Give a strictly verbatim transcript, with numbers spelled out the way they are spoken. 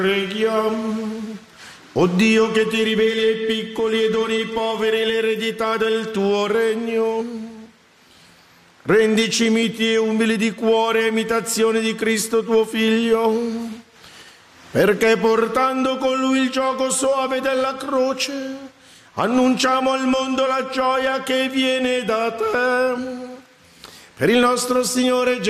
Preghiamo. O Dio, che ti riveli ai piccoli e doni ai poveri l'eredità del tuo regno, rendici miti e umili di cuore, imitazione di Cristo tuo Figlio, perché portando con lui il gioco soave della croce, annunciamo al mondo la gioia che viene da te. Per il nostro Signore Gesù